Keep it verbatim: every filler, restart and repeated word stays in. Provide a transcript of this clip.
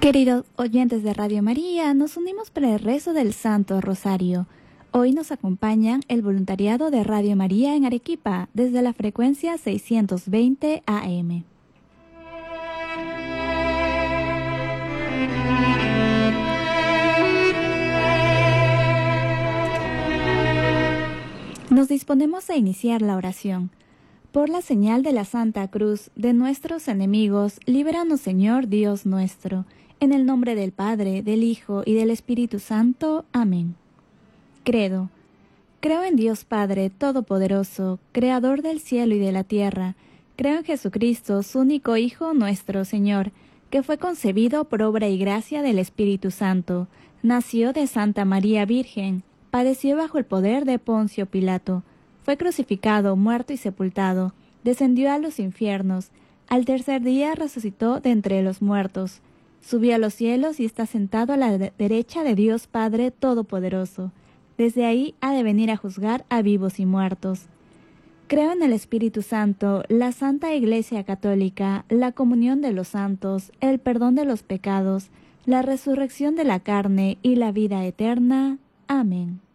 Queridos oyentes de Radio María, nos unimos para el rezo del Santo Rosario. Hoy nos acompañan el voluntariado de Radio María en Arequipa, desde la frecuencia seiscientos veinte A M. Nos disponemos a iniciar la oración. Por la señal de la Santa Cruz de nuestros enemigos, líbranos, Señor Dios nuestro. En el nombre del Padre, del Hijo y del Espíritu Santo. Amén. Credo. Creo en Dios Padre Todopoderoso, Creador del cielo y de la tierra. Creo en Jesucristo, su único Hijo, nuestro Señor, que fue concebido por obra y gracia del Espíritu Santo. Nació de Santa María Virgen, padeció bajo el poder de Poncio Pilato. Fue crucificado, muerto y sepultado. Descendió a los infiernos. Al tercer día resucitó de entre los muertos. Subió a los cielos y está sentado a la de- derecha de Dios Padre Todopoderoso. Desde ahí ha de venir a juzgar a vivos y muertos. Creo en el Espíritu Santo, la Santa Iglesia Católica, la comunión de los santos, el perdón de los pecados, la resurrección de la carne y la vida eterna. Amén.